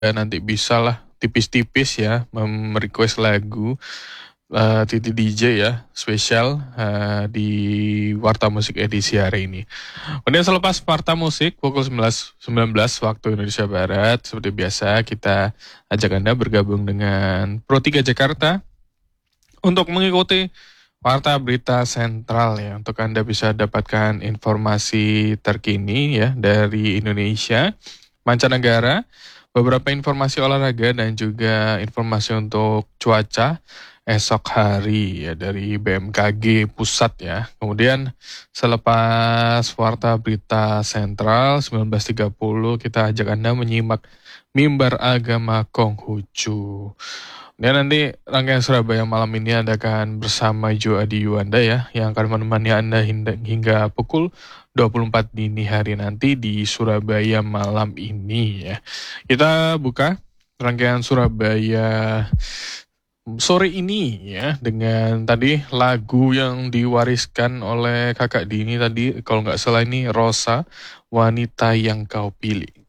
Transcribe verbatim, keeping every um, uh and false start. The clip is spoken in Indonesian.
nanti bisalah tipis-tipis ya mem-request lagu uh, Titi D J ya spesial uh, di Warta Musik edisi hari ini. Kemudian selepas Warta Musik pukul sembilan belas waktu Indonesia Barat, seperti biasa kita ajak Anda bergabung dengan Pro tiga Jakarta untuk mengikuti Warta Berita Sentral ya, untuk Anda bisa dapatkan informasi terkini ya dari Indonesia, mancanegara, beberapa informasi olahraga dan juga informasi untuk cuaca esok hari ya dari B M K G pusat ya. Kemudian selepas Warta Berita Sentral sembilan belas tiga puluh kita ajak Anda menyimak Mimbar Agama Konghucu. Dan nanti rangkaian Surabaya malam ini Anda akan bersama Jo Adi Yuanda ya, yang akan menemani Anda hingga, hingga pukul dua puluh empat dini hari nanti di Surabaya malam ini ya. Kita buka rangkaian Surabaya sore ini ya dengan tadi lagu yang diwariskan oleh kakak Dini tadi, kalau nggak salah ini Rosa, Wanita Yang Kau Pilih.